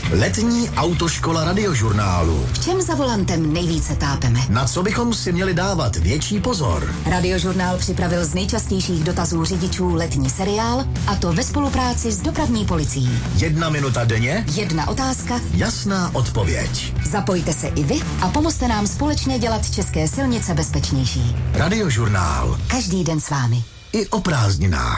Letní autoškola Radiožurnálu. V čem za volantem nejvíce tápeme? Na co bychom si měli dávat větší pozor? Radiožurnál připravil z nejčastějších dotazů řidičů letní seriál, a to ve spolupráci s dopravní policií. 1 minuta denně? 1 otázka? Jasná odpověď. Zapojte se i vy a pomozte nám společně dělat české silnice bezpečnější. Radiožurnál. Každý den s vámi. I o prázdninách.